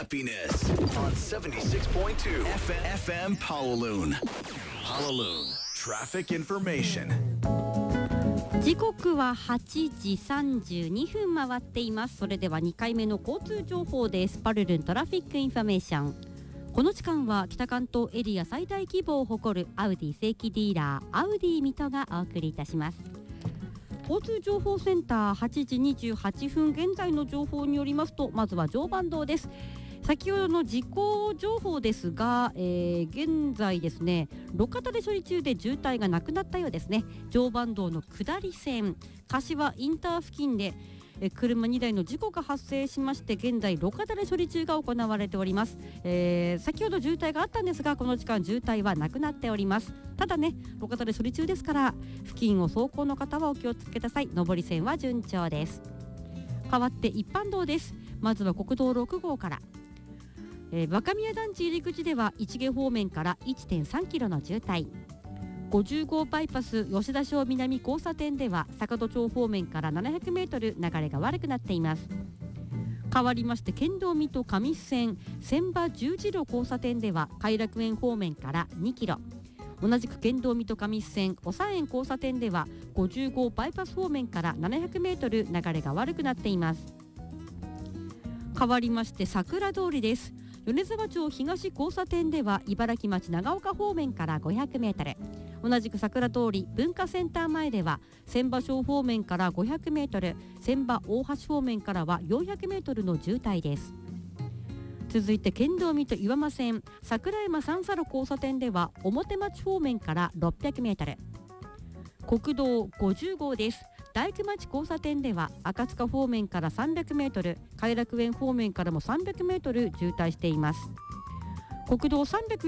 happiness on 76.2 FM Pawaloon. Pawaloon Traffic Information. 時刻は8時32分回っています。それでは2回目の交通情報です。パルルントラフィックインフォメーション。この時間は北関東エリア最大規模を誇るアウディ正規ディーラーアウディ水戸がお送りいたします。交通情報センター8時28分現在の情報によりますと、まずは常磐道です。先ほどの事故情報ですが、現在ですね路肩で処理中で渋滞がなくなったようですね。常磐道の下り線柏インター付近で車2台の事故が発生しまして、現在路肩で処理中が行われております。先ほど渋滞があったんですが、この時間渋滞はなくなっております。ただね、路肩で処理中ですから付近を走行の方はお気をつけください。上り線は順調です。代わって一般道です。まずは国道6号から若宮団地入り口では市毛方面から 1.3 キロの渋滞。50号バイパス吉田小南交差点では坂戸町方面から700メートル流れが悪くなっています。変わりまして県道水戸上須線千葉十字路交差点では偕楽園方面から2キロ。同じく県道水戸上須線長佐園交差点では50号バイパス方面から700メートル流れが悪くなっています。変わりまして桜通りです。米沢町東交差点では茨城町長岡方面から500メートル。同じく桜通り文化センター前では千葉小方面から500メートル、千葉大橋方面からは400メートルの渋滞です。続いて県道水戸岩間線桜山三叉路交差点では表町方面から600メートル。国道50号です。大工町交差点では赤塚方面から300メートル、偕楽園方面からも300メートル渋滞しています。国道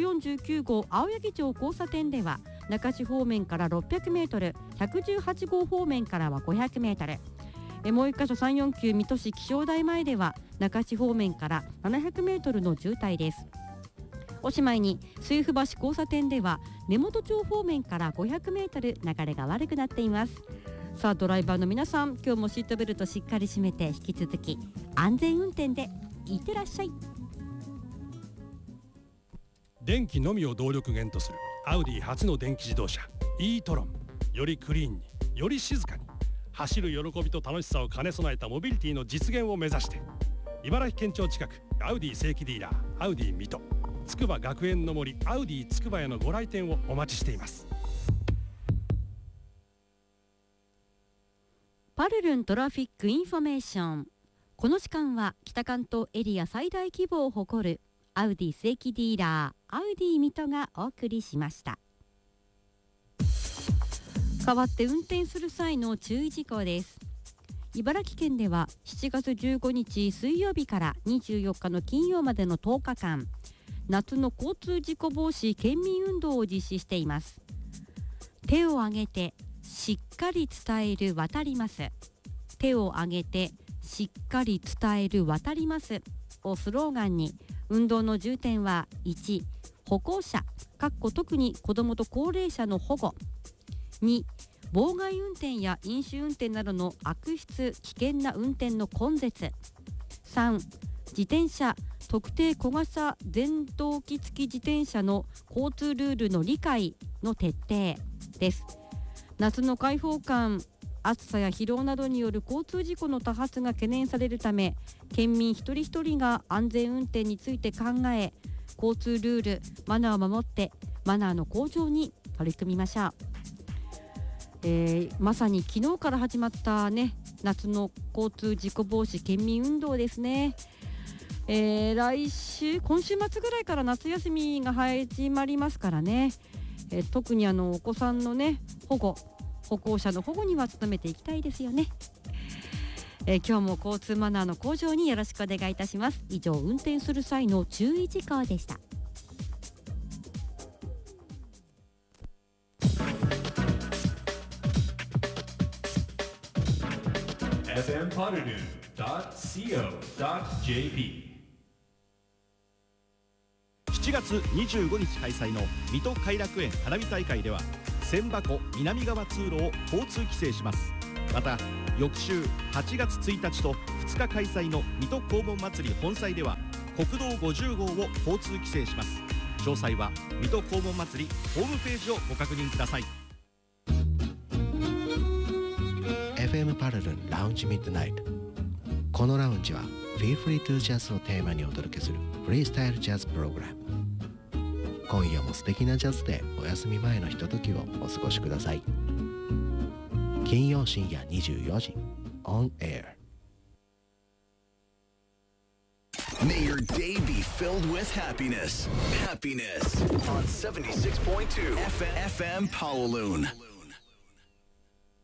349号青柳町交差点では中市方面から600メートル、118号方面からは500メートル。もう1カ所349水戸市気象台前では中市方面から700メートルの渋滞です。おしまいに水府橋交差点では根本町方面から500メートル流れが悪くなっています。さあドライバーの皆さん、今日もシートベルトしっかり締めて引き続き安全運転でいってらっしゃい。 電気のみを動力源とするアウディ初の電気自動車 e-tron。 よりクリーンにより静かに走る喜びと楽しさを兼ね備えたモビリティの実現を目指して、茨城県庁近くアウディ正規ディーラーアウディ水戸、つくば学園の森アウディつくばへのご来店をお待ちしています。 パルルントラフィックインフォメーション。この時間は北関東エリア最大規模を誇るアウディ正規ディーラーアウディ水戸がお送りしました。代わって運転する際の注意事項です。茨城県では7月15日水曜日から24日の金曜までの10日間、夏の交通事故防止県民運動を実施しています。手を挙げてしっかり伝える渡ります。手を挙げてしっかり伝える渡りますをスローガンに、運動の重点は1、歩行者特に子どもと高齢者の保護。2、妨害運転や飲酒運転などの悪質危険な運転の根絶。3、自転車特定小型電動機付き自転車の交通ルールの理解の徹底です。夏の開放感、暑さや疲労などによる交通事故の多発が懸念されるため、県民一人一人が安全運転について考え、交通ルールマナーを守ってマナーの向上に取り組みましょう。まさに昨日から始まったね、夏の交通事故防止県民運動ですね。今週末ぐらいから夏休みが始まりますからね、特にお子さんのね歩行者の保護には努めていきたいですよね。今日も交通マナーの向上によろしくお願いいたします。以上、運転する際の注意事項でした。 fmpodderoo.co.jp 7月25日開催の水戸偕楽園花火大会では千波湖南側通路を交通規制します。また翌週8月1日と2日開催の水戸黄門祭り本祭では国道50号を交通規制します。詳細は水戸黄門祭りホームページをご確認ください。 FM パルルンラウンジミッドナイト。このラウンジは Feel Free to Jazz をテーマにお届けするフリースタイルジャズプログラム。今夜も素敵なジャズでお休み前のひとときをお過ごしください。金曜深夜24時 On Air。 May your day be filled with happiness. Happiness on 76.2 FM Pawaloon.